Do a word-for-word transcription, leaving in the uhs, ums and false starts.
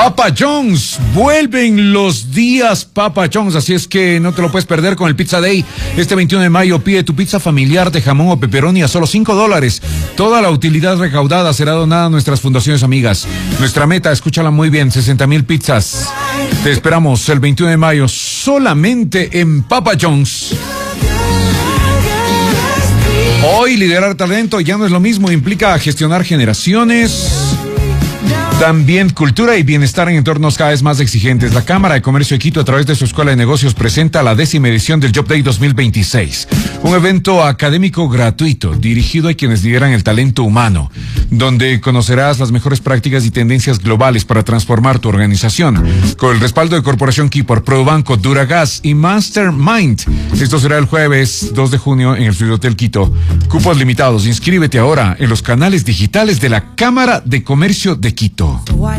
Papa John's, vuelven los días Papa John's, así es que no te lo puedes perder con el Pizza Day. Este veintiuno de mayo pide tu pizza familiar de jamón o pepperoni a solo cinco dólares. Toda la utilidad recaudada será donada a nuestras fundaciones amigas. Nuestra meta, escúchala muy bien, sesenta mil pizzas. Te esperamos el veintiuno de mayo solamente en Papa John's. Hoy liderar talento ya no es lo mismo, implica gestionar generaciones. También cultura y bienestar en entornos cada vez más exigentes. La Cámara de Comercio de Quito, a través de su Escuela de Negocios, presenta la décima edición del Job Day dos mil veintiséis. Un evento académico gratuito, dirigido a quienes lideran el talento humano, donde conocerás las mejores prácticas y tendencias globales para transformar tu organización. Con el respaldo de Corporación Kipor, Probanco, Duragas y Mastermind. Esto será el jueves dos de junio en el Studio Hotel Quito. Cupos limitados. Inscríbete ahora en los canales digitales de la Cámara de Comercio de Quito.